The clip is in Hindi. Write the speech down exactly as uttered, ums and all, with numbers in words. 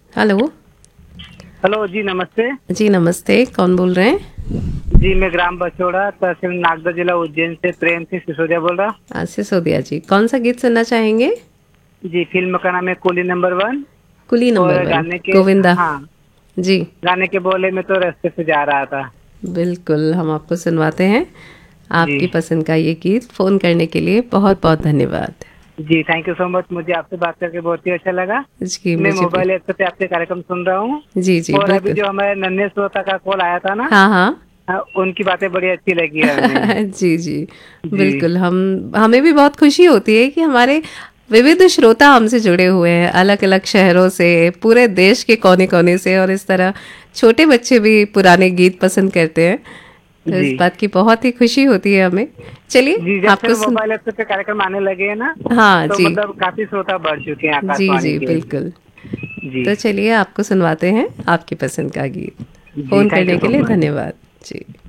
हेलो। हेलो जी, नमस्ते। जी नमस्ते, कौन बोल रहे हैं? जी, मैं ग्राम बछोड़ा, तहसील नागदा, जिला उज्जैन से प्रेम सिंह सिसोदिया बोल रहा। आशीष सोदिया जी, कौन सा गीत सुनना चाहेंगे? जी, फ़िल्म का नाम है कूली नंबर वन। कुली नंबर और वन, गाने के गोविंदा। हाँ, जी गाने के बोले में तो रास्ते से जा रहा था। बिल्कुल, हम आपको सुनवाते हैं जी। आपकी पसंद का ये गीत। फ़ोन करने के लिए बहुत बहुत धन्यवाद। जी, थैंक यू सो मच। मुझे आपसे बात करके बहुत ही अच्छा लगा। जी मैं मुझे भी। मोबाइल ऐप पे आपके कार्यक्रम सुन रहा हूँ। जी जी और अभी बिल्कुल। जो हमारे नन्हे श्रोता का कॉल आया था ना, हाँ हाँ। हाँ, उनकी बातें बड़ी अच्छी लगी हमें। जी जी जी। बिल्कुल। हम हमें भी बहुत खुशी होती है कि हमारे विविध श्रोता हमसे जुड़े हुए हैं, अलग अलग शहरों से, पूरे देश के कोने कोने से, और इस तरह छोटे बच्चे भी पुराने गीत पसंद करते हैं। तो जी। इस बात की बहुत ही खुशी होती है हमें। चलिए जी, जब से आपको सुन। मोबाइल ऐप पे कार्यक्रम आने लगे हैं ना, हाँ तो जी। मतलब काफ़ी श्रोता बढ़ चुके हैं जी आकाशवाणी जी के। बिल्कुल। जी। तो चलिए आपको सुनवाते हैं आपकी पसंद का गीत। जी, फ़ोन थैंक यू करने के सो लिए मच। धन्यवाद। जी।